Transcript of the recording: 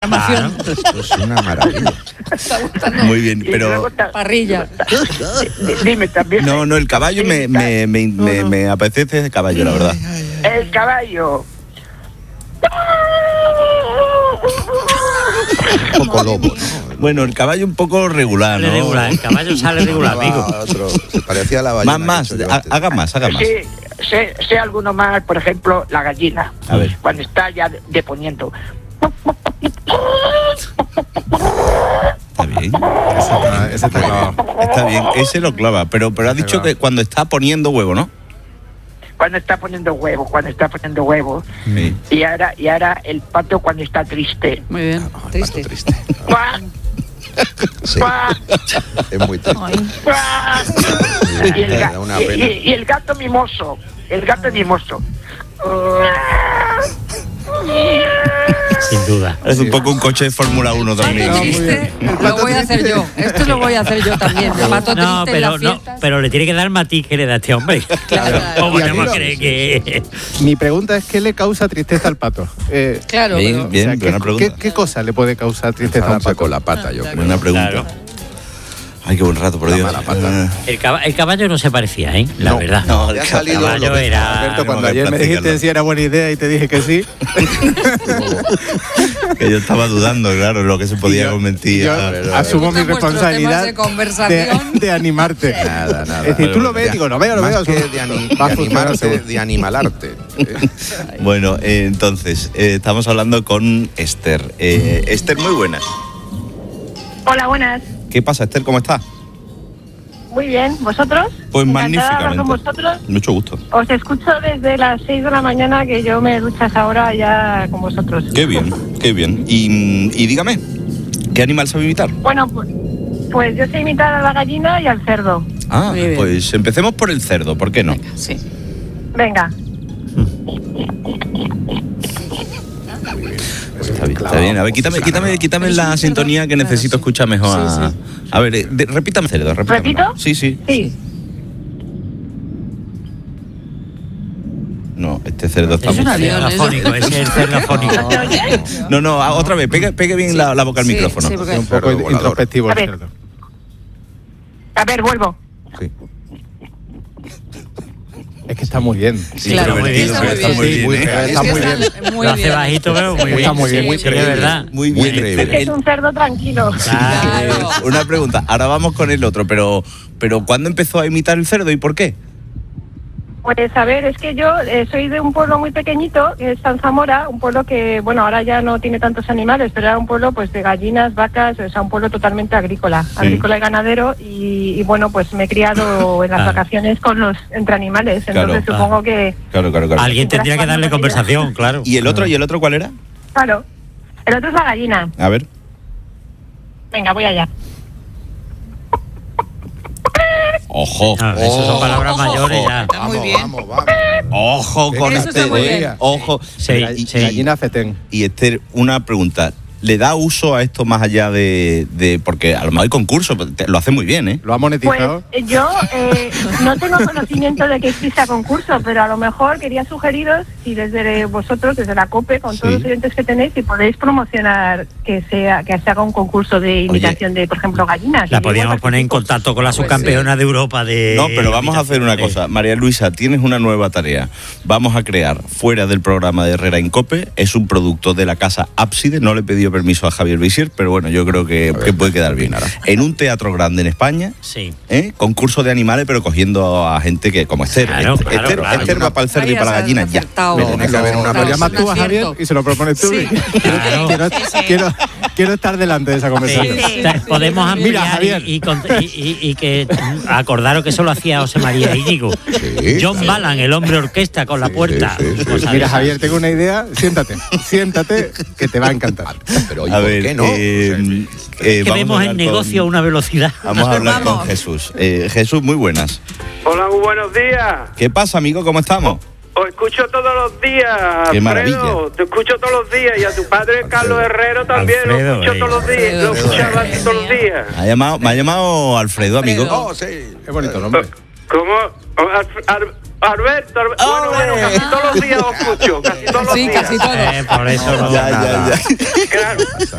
Emoción. Esto es una maravilla. Muy bien, pero... Parrilla. Dime también. No, el caballo me apetece ese caballo, la verdad. El caballo. Un poco lobo, ¿no? Bueno, el caballo un poco regular, ¿no? Regular, el caballo sale regular, amigo. Se parecía a la ballena. Más, haga más. Sí, sé alguno más, por ejemplo, la gallina. A ver. Cuando está ya deponiendo. Está bien. Ese te clavaba. Está bien, ese lo clava, pero has dicho que cuando está poniendo huevo, ¿no? Cuando está poniendo huevos. Sí. Y ahora el pato cuando está triste. Muy bien. Triste. ¡Cuac! Sí. ¡Cuac! Es muy triste. ¡Cuac! Me da una pena. Y el gato mimoso. Sin duda. Es un poco un coche de Fórmula 1 también. Triste. Lo voy a hacer yo. Esto lo voy a hacer yo también. El pato No, triste en las pero fiestas. pero le tiene que dar el matiz que le da este hombre. Claro. ¿Cómo Y te aquí vas a lo- creer que...? Mi pregunta es, ¿qué le causa tristeza al pato? Claro, pero... Bien, buena pregunta. ¿Qué cosa le puede causar tristeza a un Zarapa pato? con la pata, yo Claro. creo. Buena pregunta. Claro. Ay, qué buen rato, por La Dios. mala pata. El caballo no se parecía, ¿eh? La No, verdad. no, Ya ha el salido caballo lo que- era... Alberto, cuando que ayer me practicarlo. dijiste si era buena idea y te dije que sí, Que yo estaba dudando, claro, lo que se podía yo convertir. asumo mi Me gustan vuestros responsabilidad temas de conversación. de animarte. Nada. Es decir, tú lo ves, digo, lo veo. Más que de, Va a funcionar animarte, seguro. de animalarte. Bueno, entonces, estamos hablando con Esther. Esther, muy buenas. Hola, buenas. ¿Qué pasa, Esther? ¿Cómo estás? Muy bien, ¿vosotros? Pues Encantada de hablar magníficamente. con vosotros. Mucho gusto. Os escucho desde las 6 de la mañana, que yo me duchas ahora ya con vosotros. Qué bien, qué bien. Y dígame, ¿qué animal sabe imitar? Bueno, pues yo sé imitar a la gallina y al cerdo. Ah, Muy bien. pues empecemos por el cerdo, ¿por qué no? Venga, sí. Venga. Está bien. A ver, quítame la sintonía que necesito escuchar mejor. A ver, repítame cerdo, repítame. ¿Repito? Sí. Sí. No, este cerdo está Es muy un feo. avión. Afónico, ese es el cerdo afónico. ¿No se oye? No, otra vez, pegue bien Sí. la boca al Sí, micrófono. sí, porque- Es un poco Cerdo volador. introspectivo A el ver. cerdo. A ver, vuelvo. Sí. Es que está muy bien. Sí, Claro, pero muy bien, está está muy bien, muy ¿eh? bien. Está muy bien. Muy Lo hace bien. bajito, pero muy bien. Está muy bien, muy Sí, de creíble. verdad. Muy Muy bien. creíble. Es que es un cerdo tranquilo. Claro. Una pregunta, ahora vamos con el otro, pero ¿cuándo empezó a imitar el cerdo y por qué? Pues a ver, es que yo soy de un pueblo muy pequeñito, que es San Zamora, un pueblo que, bueno, ahora ya no tiene tantos animales, pero era un pueblo pues de gallinas, vacas, o sea, un pueblo totalmente agrícola y ganadero, y bueno, pues me he criado en las vacaciones entre animales, entonces Claro. supongo que, Claro. Alguien tendría que darle conversación, claro. ¿Y el otro cuál era? claro, el otro es la gallina. A ver. Venga, voy allá. Ojo. Ah, esas son palabras Ojo. mayores ya. Está muy bien. Vamos. Ojo con Eso está muy bien. Ojo. Sí, sí. Gallina fetén. Y Esther, una pregunta. ¿Le da uso a esto más allá de porque a lo mejor hay concursos, lo hace muy bien, ¿eh? ¿Lo ha Pues monetizado? yo no tengo conocimiento de que exista concurso, pero a lo mejor quería sugeriros, si desde vosotros, desde la COPE, con todos los oyentes que tenéis, si podéis promocionar que se haga un concurso de imitación de, por ejemplo, gallinas. La Y yo podríamos igual poner en participo. contacto con la subcampeona de Europa de... No, pero vamos a hacer una imitación de- cosa. María Luisa, tienes una nueva tarea. Vamos a crear, fuera del programa de Herrera en COPE, es un producto de la casa Ábside. No le he pedido permiso a Javier Visier, pero bueno, yo creo que puede quedar bien. En un teatro grande en España, Sí. concurso de animales, pero cogiendo a gente que como Esther. Claro, Esther claro. va para el cerdo y Ahí para la has gallina ya. acertado. Pero tiene que haber una Lo llamas tú a Acierto. Javier y se lo propones tú. Sí. Claro. Quiero estar delante de esa conversación. Sí, podemos ampliar Mira, Javier. y que acordaros que eso lo hacía José María Íñigo. Sí, John claro. Ballan, el hombre orquesta con la Sí, puerta. sí, sí. Cosas de Mira, esas. Javier, tengo una idea. Siéntate, que te va a encantar. Pero ¿y A por ver, qué no? Que vamos a vemos hablar el negocio a con- una velocidad. Vamos a hablar con Vamos. Jesús. Jesús, muy buenas. Hola, muy buenos días. ¿Qué pasa, amigo? ¿Cómo estamos? Os escucho todos los días, Qué Alfredo. maravilla. Te escucho todos los días. Y a tu padre, Carlos Herrero, también Alfredo, lo escucho todos los días. Lo escuchaba así todos los días. Me ha llamado Alfredo, amigo. Oh, sí. Qué bonito nombre. ¿Cómo? Alberto, bueno, casi todos los días os escucho. Casi todos los Sí, días. casi todo. Por eso no. Ya. Claro.